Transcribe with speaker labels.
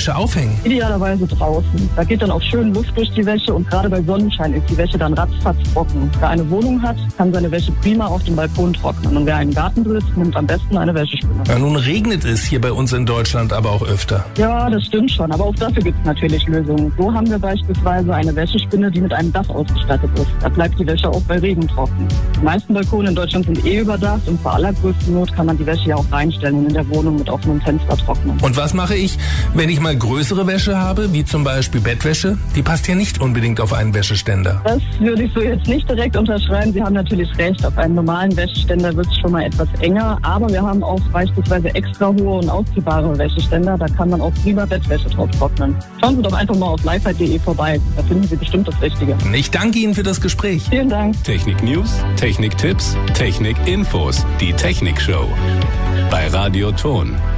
Speaker 1: Wäsche aufhängen?
Speaker 2: Idealerweise draußen. Da geht dann auch schön Luft durch die Wäsche und gerade bei Sonnenschein ist die Wäsche dann ratzfatz trocken. Wer eine Wohnung hat, kann seine Wäsche prima auf dem Balkon trocknen. Und wer einen Garten besitzt, nimmt am besten eine Wäschespinne.
Speaker 1: Ja, nun regnet es hier bei uns in Deutschland aber auch öfter.
Speaker 2: Ja, das stimmt schon. Aber auch dafür gibt es natürlich Lösungen. So haben wir beispielsweise eine Wäschespinne, die mit einem Dach ausgestattet ist. Da bleibt die Wäsche auch bei Regen trocken. Die meisten Balkone in Deutschland sind überdacht und bei allergrößter Not kann man die Wäsche ja auch reinstellen und in der Wohnung mit offenem Fenster trocknen.
Speaker 1: Und was mache ich, wenn ich mal größere Wäsche habe, wie zum Beispiel Bettwäsche? Die passt ja nicht unbedingt auf einen Wäscheständer.
Speaker 2: Das würde ich so jetzt nicht direkt unterschreiben. Sie haben natürlich recht. Auf einem normalen Wäscheständer wird es schon mal etwas enger. Aber wir haben auch beispielsweise extra hohe und ausziehbare Wäscheständer. Da kann man auch prima Bettwäsche drauf trocknen. Schauen Sie doch einfach mal auf lifehide vorbei. Da finden Sie bestimmt das Richtige.
Speaker 1: Ich danke Ihnen für das Gespräch.
Speaker 2: Vielen Dank.
Speaker 3: Technik News, Technik Tipps, Technik Infos. Die Technik Show bei Radio Ton.